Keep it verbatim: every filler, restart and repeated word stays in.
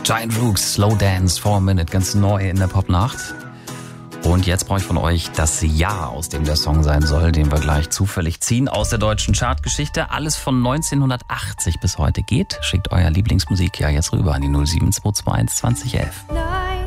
Giant Rooks, Slow Dance, four Minute, ganz neu in der Popnacht. Und jetzt brauche ich von euch das Jahr, aus dem der Song sein soll, den wir gleich zufällig ziehen aus der deutschen Chartgeschichte. Alles von neunzehnhundertachtzig bis heute geht. Schickt euer Lieblingsmusik ja jetzt rüber an die null sieben zwei zwei eins zwanzig elf.